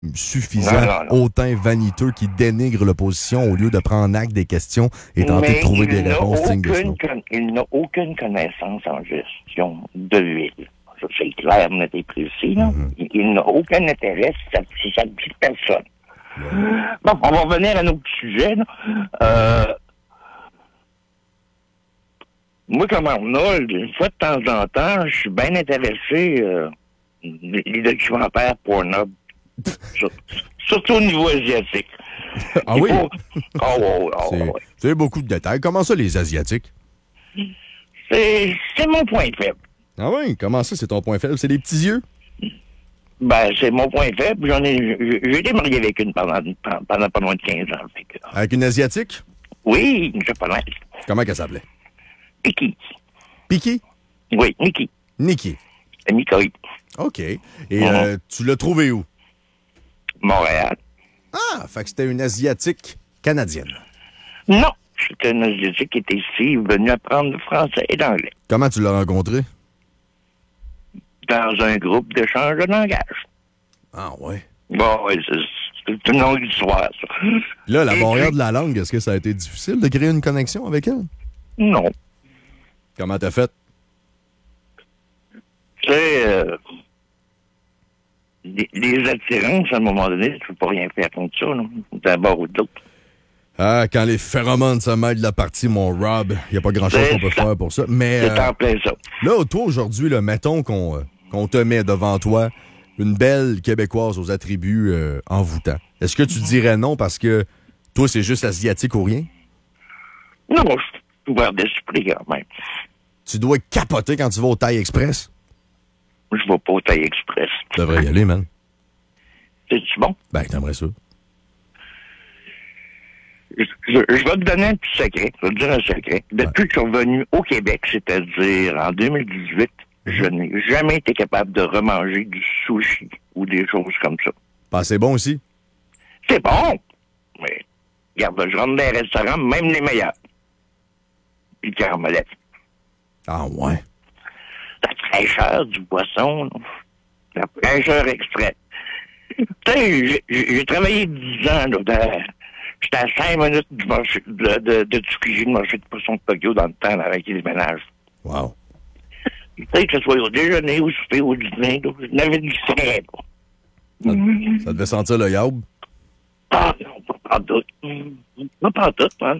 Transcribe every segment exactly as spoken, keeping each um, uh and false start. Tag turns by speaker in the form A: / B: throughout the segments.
A: suffisant,
B: non, non, non.
A: hautain, vaniteux, qui dénigre l'opposition au lieu de prendre acte des questions et tenter
B: Mais
A: de trouver des
B: il n'a
A: réponses dignes de ce
B: aucune
A: nom.
B: con- Il n'a aucune connaissance en gestion de l'huile. Ça, c'est clair, net et précis. Là.
A: Mm-hmm.
B: Il, il n'a aucun intérêt si ça si ça ne dit personne. Bon, on va revenir à notre sujet. Là. Euh, moi, comme Arnold, une fois de temps en temps, je suis bien intéressé euh, les, les documentaires Pornhub. Sur- Surtout au niveau asiatique.
A: Ah
B: Il
A: oui?
B: faut- Oh, oh, oh,
A: C'est,
B: ouais.
A: c'est beaucoup de détails. Comment ça, les Asiatiques?
B: C'est c'est mon point faible.
A: Ah oui? Comment ça, c'est ton point faible? C'est les petits yeux?
B: Ben, c'est mon point faible. J'en ai, j'ai j'ai été marié avec une pendant, pendant pas loin de quinze ans. Fait que,
A: Avec une Asiatique?
B: oui, une japonaise.
A: Comment qu'elle s'appelait?
B: Nikki.
A: Piki?
B: Oui, Nikki.
A: Nikki.
B: Nikki.
A: OK. Et
B: Mhm.
A: euh, tu l'as trouvé où?
B: Montréal.
A: Ah, fait que c'était une Asiatique canadienne.
B: Non, c'était un Asiatique qui était ici, venu apprendre le français et l'anglais.
A: Comment tu l'as rencontré?
B: Dans un groupe d'échange de langage.
A: Ah ouais.
B: Bon, oui, c'est, c'est une longue histoire, ça.
A: Là, la
B: Et
A: barrière
B: puis-
A: de la langue, est-ce que ça a été difficile de créer une connexion avec elle?
B: Non.
A: Comment t'as fait?
B: C'est... Euh, les, les attirances, à un moment donné, tu peux pas rien faire contre ça, non? D'un bord ou de l'autre.
A: Ah, quand les phéromones se mêlent de la partie, mon Rob, il n'y a pas grand-chose
B: C'est
A: qu'on peut
B: ça.
A: faire pour ça. Mais
B: C'est
A: euh,
B: en plein ça.
A: là, toi, aujourd'hui, là, mettons qu'on euh, qu'on te met devant toi une belle Québécoise aux attributs euh, envoûtants. Est-ce que tu dirais non parce que toi, c'est juste asiatique ou rien?
B: Non, je suis ouvert d'esprit quand même.
A: Tu dois capoter quand tu vas au Thaï Express?
B: Je vais pas au Taille Express.
A: Tu devrais y aller, man.
B: C'est-tu bon?
A: Ben, t'aimerais ça.
B: Je, je, je vais te donner un petit secret. Je vais te dire un secret. Depuis que je suis revenu au Québec, c'est-à-dire en deux mille dix-huit, je n'ai jamais été capable de remanger du sushi ou des choses comme ça.
A: Ben, c'est bon aussi.
B: C'est bon, mais regarde, je rentre dans les restaurants, même les meilleurs. Puis le caramel.
A: Ah ouais.
B: La fraîcheur du poisson, là. La fraîcheur extraite. Tu sais, j'ai- j'ai j'ai travaillé dix ans, là, dans- j'étais à cinq minutes du marché, de, de, de Tsukiji, le marché de poisson de Tokyo, dans le temps, là, avec les ménages.
A: Wow.
B: Tu sais, que ce soit au déjeuner, au souper, au dîner, là, je n'avais du frais, là.
A: Ça, ça devait sentir le yaourt.
B: Ah, non, pas pas tout. Pas pas tout, man.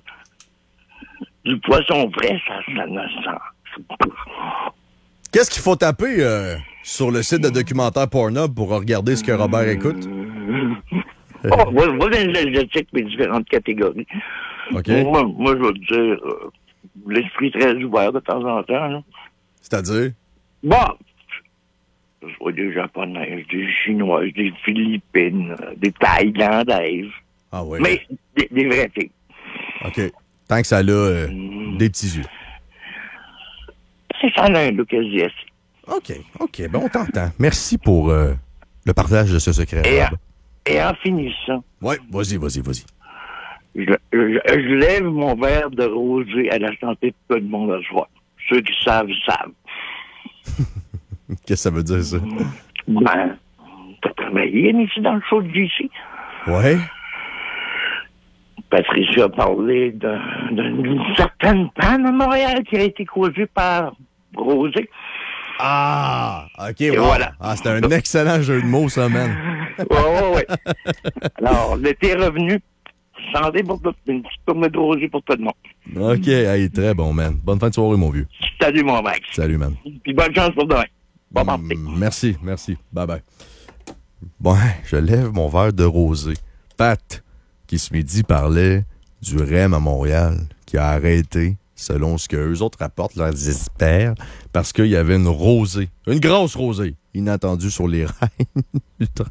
B: Du poisson vrai, ça, ça ne sent.
A: Qu'est-ce qu'il faut taper euh, sur le site de documentaire Pornhub pour regarder ce que Robert écoute?
B: Oh, moi, moi, les asiatiques, mes différentes catégories.
A: OK.
B: Moi, moi, je veux te dire, euh, l'esprit très ouvert de temps en temps, là.
A: C'est-à-dire?
B: Bon, que ce soit des Japonaises, des Chinoises, des Philippines, euh, des Thaïlandaises,
A: Ah oui.
B: mais des, des vraies filles.
A: OK. Tant que ça a euh, des petits yeux.
B: C'est ça, là, un look asiatique.
A: OK. OK. Bon, on t'entend. Merci pour euh, le partage de ce secret.
B: Et,
A: Rob.
B: en- et en finissant,
A: Ouais, vas-y, vas-y, vas-y.
B: je, je, je lève mon verre de rosé à la santé de tout le monde à soi. Ceux qui savent, savent.
A: Qu'est-ce que ça veut dire, ça?
B: Ben, t'as travaillé ici dans le show de J C.
A: Ouais.
B: Patricia a parlé d'un- d'une certaine panne à Montréal qui a été causée par Rosé.
A: Ah! OK,
B: Et
A: wow.
B: voilà.
A: Ah, c'était un excellent jeu de mots, ça, man.
B: Ouais, ouais, ouais. Alors, l'été est revenu. Santé pour tout, une petite tournée de Rosé pour tout le monde.
A: OK, hey, très bon, man. Bonne fin de soirée, mon vieux.
B: Salut, mon Max.
A: Salut, man.
B: Puis bonne chance pour demain. Bon mardi.
A: Mm, merci, merci. Bye-bye. Bon, je lève mon verre de rosé. Pat, qui ce midi parlait du R E M à Montréal, qui a arrêté, selon ce qu'eux autres rapportent, leurs experts, parce qu'il y avait une rosée, une grosse rosée, inattendue sur les rails du train.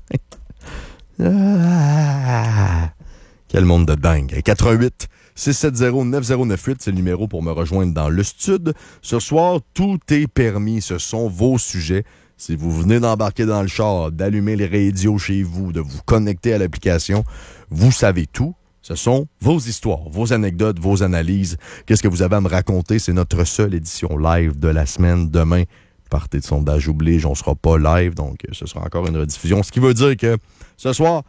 A: Ah, quel monde de dingue. quatre un huit, six sept zéro, neuf zéro neuf huit, c'est le numéro pour me rejoindre dans le studio. Ce soir, tout est permis. Ce sont vos sujets. Si vous venez d'embarquer dans le char, d'allumer les radios chez vous, de vous connecter à l'application, vous savez tout. Ce sont vos histoires, vos anecdotes, vos analyses. Qu'est-ce que vous avez à me raconter? C'est notre seule édition live de la semaine. Demain, Party de sondage oblige, on sera pas live, donc ce sera encore une rediffusion. Ce qui veut dire que ce soir,